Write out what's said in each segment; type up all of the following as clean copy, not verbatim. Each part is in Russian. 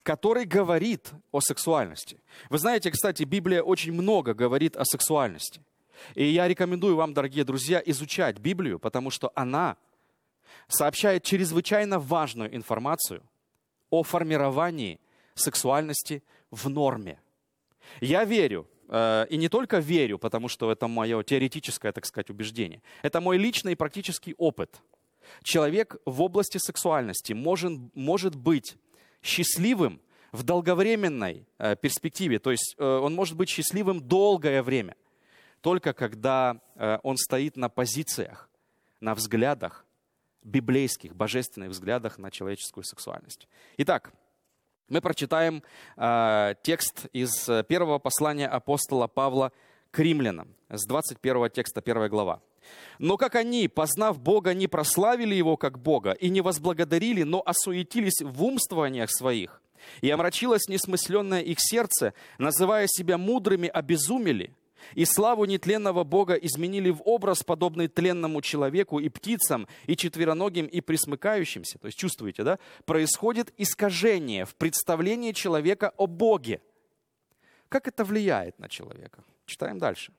который говорит о сексуальности. Вы знаете, кстати, Библия очень много говорит о сексуальности. И я рекомендую вам, дорогие друзья, изучать Библию, потому что она сообщает чрезвычайно важную информацию о формировании сексуальности в норме. Я верю, и не только верю, потому что это мое теоретическое, так сказать, убеждение. Это мой личный и практический опыт. Человек в области сексуальности может быть счастливым в долговременной перспективе, то есть он может быть счастливым долгое время, только когда он стоит на позициях, на взглядах, библейских, божественных взглядах на человеческую сексуальность. Итак, мы прочитаем текст из первого послания апостола Павла к римлянам, с 21 текста, 1 глава. «Но как они, познав Бога, не прославили Его как Бога и не возблагодарили, но осуетились в умствованиях своих, и омрачилось несмысленное их сердце, называя себя мудрыми, обезумели, и славу нетленного Бога изменили в образ, подобный тленному человеку и птицам, и четвероногим, и пресмыкающимся». То есть чувствуете, да? Происходит искажение в представлении человека о Боге. Как это влияет на человека? Читаем дальше.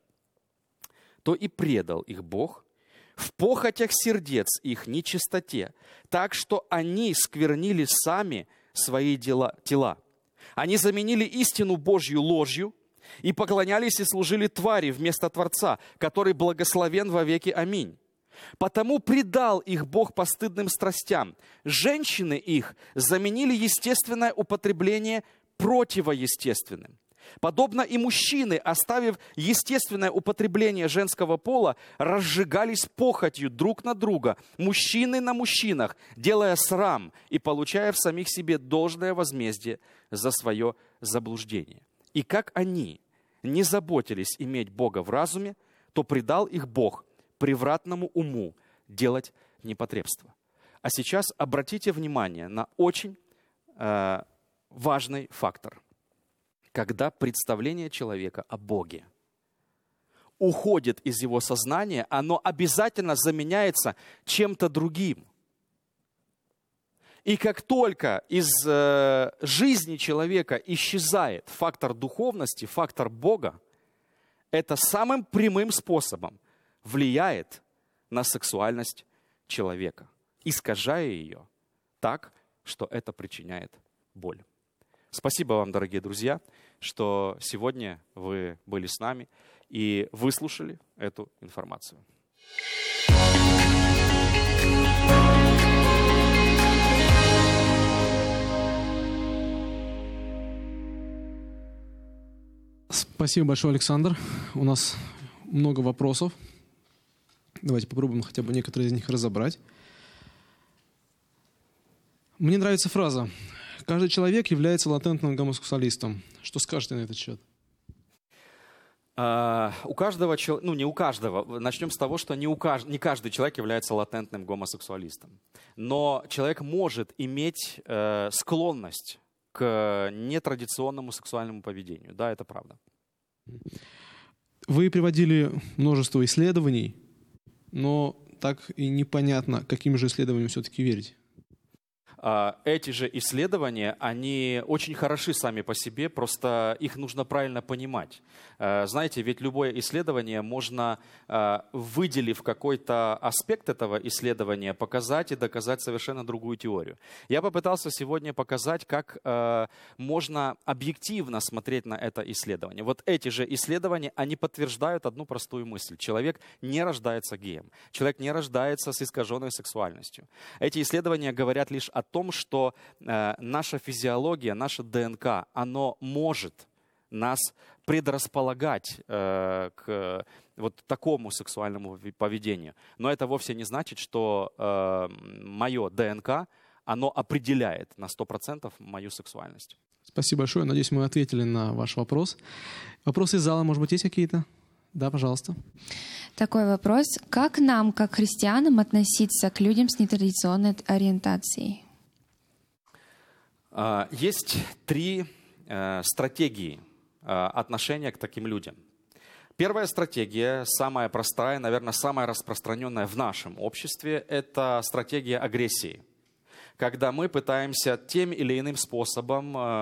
«То и предал их Бог в похотях сердец их нечистоте, так что они сквернили сами свои тела. Они заменили истину Божью ложью и поклонялись и служили твари вместо Творца, который благословен вовеки. Аминь. Потому предал их Бог постыдным страстям. Женщины их заменили естественное употребление противоестественным. Подобно и мужчины, оставив естественное употребление женского пола, разжигались похотью друг на друга, мужчины на мужчинах, делая срам и получая в самих себе должное возмездие за свое заблуждение. И как они не заботились иметь Бога в разуме, то предал их Бог превратному уму делать непотребство». А сейчас обратите внимание на очень важный фактор. Когда представление человека о Боге уходит из его сознания, оно обязательно заменяется чем-то другим. И как только из жизни человека исчезает фактор духовности, фактор Бога, это самым прямым способом влияет на сексуальность человека, искажая ее так, что это причиняет боль. Спасибо вам, дорогие друзья, что сегодня вы были с нами и выслушали эту информацию. Спасибо большое, Александр. У нас много вопросов. Давайте попробуем хотя бы некоторые из них разобрать. Мне нравится фраза: «Каждый человек является латентным гомосексуалистом». Что скажете на этот счет? У каждого, не у каждого, начнем с того, что не каждый человек является латентным гомосексуалистом. Но человек может иметь склонность к нетрадиционному сексуальному поведению. Да, это правда. Вы приводили множество исследований, но так и непонятно, каким же исследованиям все-таки верить. Эти же исследования, они очень хороши сами по себе, просто их нужно правильно понимать. Знаете, ведь любое исследование можно, выделив какой-то аспект этого исследования, показать и доказать совершенно другую теорию. Я попытался сегодня показать, как можно объективно смотреть на это исследование. Вот эти же исследования, они подтверждают одну простую мысль. Человек не рождается геем. Человек не рождается с искаженной сексуальностью. Эти исследования говорят лишь о том, что наша физиология, наша ДНК, оно может нас предрасполагать к вот такому сексуальному поведению. Но это вовсе не значит, что мое ДНК, оно определяет на 100% мою сексуальность. Спасибо большое. Надеюсь, мы ответили на ваш вопрос. Вопросы из зала, может быть, есть какие-то? Да, пожалуйста. Такой вопрос. Как нам, как христианам, относиться к людям с нетрадиционной ориентацией? Есть 3 стратегии отношения к таким людям. Первая стратегия, самая простая, наверное, самая распространенная в нашем обществе, это стратегия агрессии. когда мы пытаемся тем или иным способом